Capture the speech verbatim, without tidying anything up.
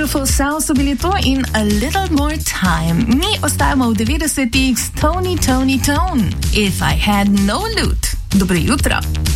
Beautiful Sound so bili to in A Little More Time. Mi ostajamo v devetdesetih s Tony, Tony, Tone. If I Had No Loot. Dobro jutro.